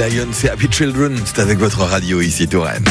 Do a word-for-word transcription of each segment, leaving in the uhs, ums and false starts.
Lion, c'est Happy Children, c'est avec votre radio ici Touraine.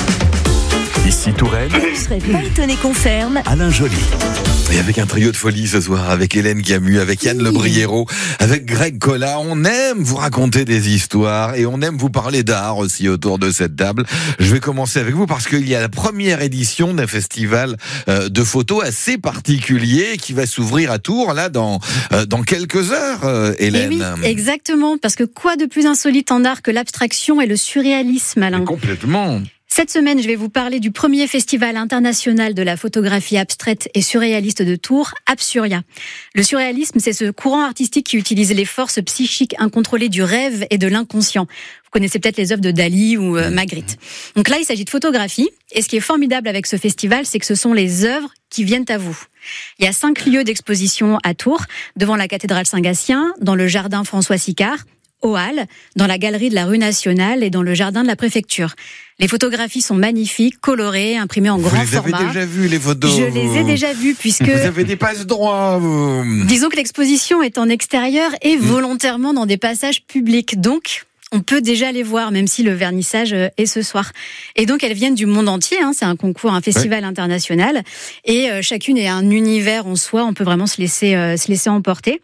Ici Touraine. Vous ne serez pas étonné qu'on ferme. Alain Joly. Et avec un trio de folie ce soir, avec Hélène Camus, avec Yann oui. Le Briero, avec Greg Collat. On aime vous raconter des histoires et on aime vous parler d'art aussi autour de cette table. Je vais commencer avec vous parce qu'il y a la première édition d'un festival euh, de photos assez particulier qui va s'ouvrir à Tours là dans euh, dans quelques heures, euh, Hélène. Et oui, exactement, parce que quoi de plus insolite en art que l'abstraction et le surréalisme, Alain ? Et complètement. Cette semaine, je vais vous parler du premier festival international de la photographie abstraite et surréaliste de Tours, Absuria. Le surréalisme, c'est ce courant artistique qui utilise les forces psychiques incontrôlées du rêve et de l'inconscient. Vous connaissez peut-être les œuvres de Dali ou euh, Magritte. Donc là, il s'agit de photographie. Et ce qui est formidable avec ce festival, c'est que ce sont les œuvres qui viennent à vous. Il y a cinq lieux d'exposition à Tours, devant la cathédrale Saint-Gatien, dans le jardin François Sicard, au Halles, dans la galerie de la rue Nationale et dans le jardin de la préfecture. Les photographies sont magnifiques, colorées, imprimées en vous grand les format. Vous avez déjà vues, les photos ? Je les ai déjà vues, puisque... Vous avez des passe-droits, vous. Disons que l'exposition est en extérieur et volontairement dans des passages publics. Donc, on peut déjà les voir, même si le vernissage est ce soir. Et donc, elles viennent du monde entier. Hein, c'est un concours, un festival ouais. international. Et euh, chacune est un univers en soi. On peut vraiment se laisser, euh, se laisser emporter.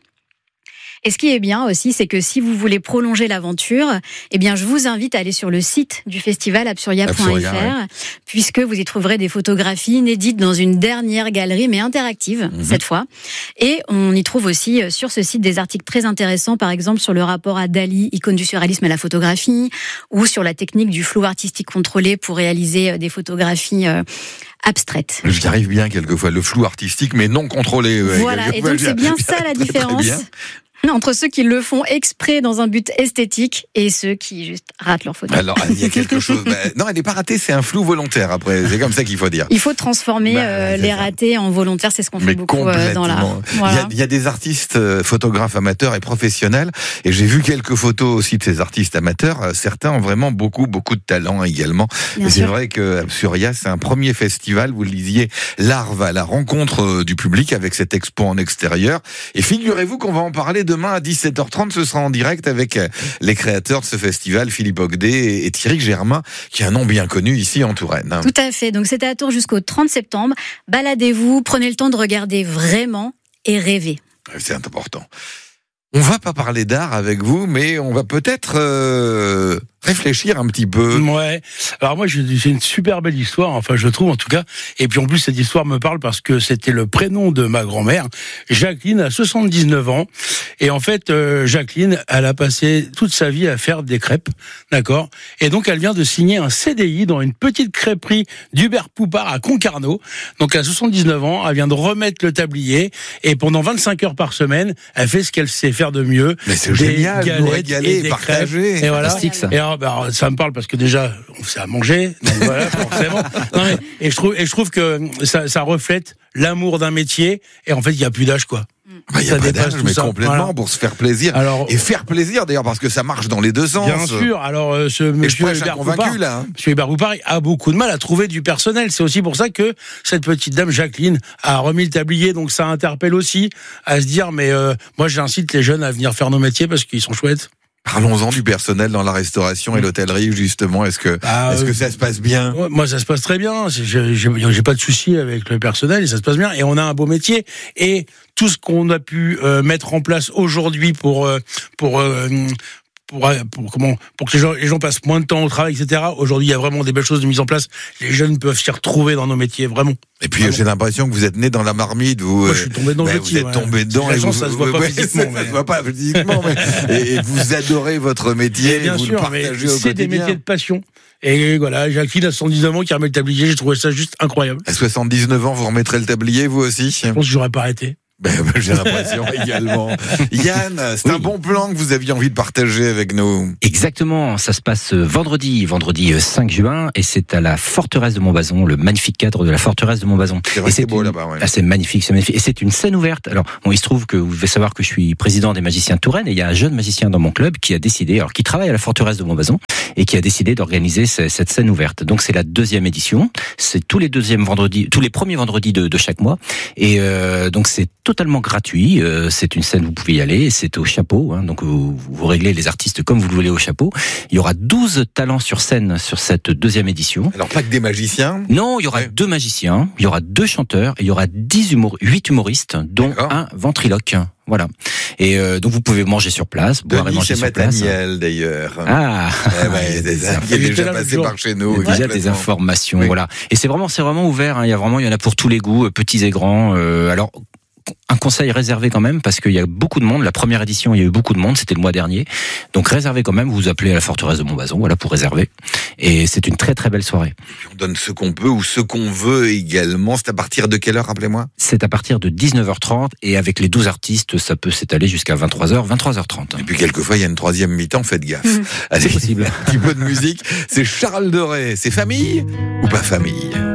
Et ce qui est bien aussi, c'est que si vous voulez prolonger l'aventure, eh bien, je vous invite à aller sur le site du festival absuria point f r, ouais. puisque vous y trouverez des photographies inédites dans une dernière galerie, mais interactive, mmh. cette fois. Et on y trouve aussi sur ce site des articles très intéressants, par exemple sur le rapport à Dali, icône du surréalisme à la photographie, ou sur la technique du flou artistique contrôlé pour réaliser des photographies euh, abstraites. J'y arrive bien quelquefois, le flou artistique, mais non contrôlé. Ouais, voilà, et donc c'est bien ça la différence. Entre ceux qui le font exprès dans un but esthétique et ceux qui juste ratent leur photo. Alors, il y a quelque chose... bah, non, elle n'est pas ratée, c'est un flou volontaire, après. C'est comme ça qu'il faut dire. Il faut transformer bah, euh, les ratés en volontaires, c'est ce qu'on fait Mais beaucoup euh, dans l'art. Voilà. Il y, y a des artistes euh, photographes amateurs et professionnels, et j'ai vu quelques photos aussi de ces artistes amateurs. Euh, certains ont vraiment beaucoup, beaucoup de talent également. Bien et sûr. C'est vrai que Absuria, c'est un premier festival, vous le disiez, l'art va à la rencontre euh, du public avec cette expo en extérieur. Et figurez-vous qu'on va en parler demain à dix-sept heures trente, ce sera en direct avec les créateurs de ce festival, Philippe Ogdet et Thierry Germain, qui est un nom bien connu ici en Touraine. Tout à fait, donc c'est à Tours jusqu'au trente septembre. Baladez-vous, prenez le temps de regarder vraiment et rêver. C'est important. On va pas parler d'art avec vous, mais on va peut-être euh, réfléchir un petit peu. Ouais. Alors moi, c'est une super belle histoire, enfin je trouve en tout cas. Et puis en plus, cette histoire me parle parce que c'était le prénom de ma grand-mère. Jacqueline a soixante-dix-neuf ans. Et en fait, euh, Jacqueline, elle a passé toute sa vie à faire des crêpes, d'accord. Et donc elle vient de signer un C D I dans une petite crêperie d'Hubert Poupard à Concarneau. Donc à soixante-dix-neuf ans, elle vient de remettre le tablier. Et pendant vingt-cinq heures par semaine, elle fait ce qu'elle sait faire de mieux. Mais c'est génial, nous régaler, partager. Et voilà. Ça. Et alors, bah, ça me parle parce que déjà, on sait à manger. Donc voilà, forcément. Non, mais, et je trouve, et je trouve que ça, ça reflète l'amour d'un métier. Et en fait, il n'y a plus d'âge, quoi. Bah, il y a pas d'âge, mais ça. complètement, voilà. Pour se faire plaisir. Alors, et faire plaisir, d'ailleurs, parce que ça marche dans les deux sens. Bien sûr. Alors, euh, ce monsieur Hubert Poupard, là, hein. monsieur Hubert Poupard a beaucoup de mal à trouver du personnel. C'est aussi pour ça que cette petite dame, Jacqueline, a remis le tablier. Donc, ça interpelle aussi à se dire, mais euh, moi, j'incite les jeunes à venir faire nos métiers parce qu'ils sont chouettes. Parlons-en du personnel dans la restauration et l'hôtellerie, justement. Est-ce que, ah, est-ce que ça se passe bien ? Moi, ça se passe très bien. J'ai, j'ai, j'ai pas de soucis avec le personnel et ça se passe bien. Et on a un beau métier. Et tout ce qu'on a pu euh, mettre en place aujourd'hui pour, euh, pour, euh, pour, pour, comment, pour que les gens, les gens passent moins de temps au travail, et cetera. Aujourd'hui, il y a vraiment des belles choses de mise en place. Les jeunes peuvent s'y retrouver dans nos métiers, vraiment. Et puis, vraiment. J'ai l'impression que vous êtes né dans la marmite. Vous, Moi, je suis tombé dans bah, le Vous êtes ouais. tombé dedans. Et vous, ça se voit pas ouais, physiquement. Ça, mais... ça se voit pas physiquement, mais, et, et vous adorez votre métier. Et bien vous sûr, le partagez mais au c'est quotidien. des métiers de passion. Et voilà, Jacqueline a soixante-dix-neuf ans qui remet le tablier. J'ai trouvé ça juste incroyable. À soixante-dix-neuf ans, vous remettrez le tablier, vous aussi ? Je pense que j'aurais pas arrêté. Ben, ben, j'ai l'impression également. Yann, c'est oui. un bon plan que vous aviez envie de partager avec nous. Exactement, ça se passe vendredi, vendredi cinq juin, et c'est à la forteresse de Montbazon, le magnifique cadre de la forteresse de Montbazon. C'est vrai, c'est beau une... là-bas, ouais. Ah, c'est magnifique, c'est magnifique. Et c'est une scène ouverte. Alors, bon, il se trouve que vous devez savoir que je suis président des magiciens de Touraine, et il y a un jeune magicien dans mon club qui a décidé, alors qui travaille à la forteresse de Montbazon, et qui a décidé d'organiser cette scène ouverte. Donc c'est la deuxième édition. C'est tous les deuxièmes vendredis, tous les premiers vendredis de, de chaque mois. Et euh, donc c'est totalement gratuit. Euh, c'est une scène, vous pouvez y aller. C'est au chapeau. Hein, donc vous, vous réglez les artistes comme vous le voulez au chapeau. Il y aura douze talents sur scène sur cette deuxième édition. Alors pas que des magiciens. Non, il y aura ouais. deux magiciens, il y aura deux chanteurs, et il y aura dix humor- huit humoristes, dont D'accord. un ventriloque. Voilà. Et euh, donc vous pouvez manger sur place, boire Denis et manger sur place. Daniel d'ailleurs. Ah, eh ben, il, des, il est déjà passé par chez nous. Il y a déjà des informations, oui. Voilà. Et c'est vraiment, c'est vraiment ouvert. Hein. Il y a vraiment, il y en a pour tous les goûts, petits et grands. Euh, alors. Un conseil réservé quand même, parce qu'il y a beaucoup de monde. La première édition, il y a eu beaucoup de monde, c'était le mois dernier. Donc réservez quand même, vous vous appelez à la forteresse de Montbazon, voilà, pour réserver. Et c'est une très très belle soirée. Et puis on donne ce qu'on peut ou ce qu'on veut également. C'est à partir de quelle heure, rappelez-moi ? C'est à partir de dix-neuf heures trente, et avec les douze artistes, ça peut s'étaler jusqu'à vingt-trois heures, vingt-trois heures trente. Et puis quelquefois, il y a une troisième mi-temps, faites gaffe. Mmh. Allez, c'est possible. Un petit peu de musique. C'est Charles Doré. C'est famille ou pas famille ?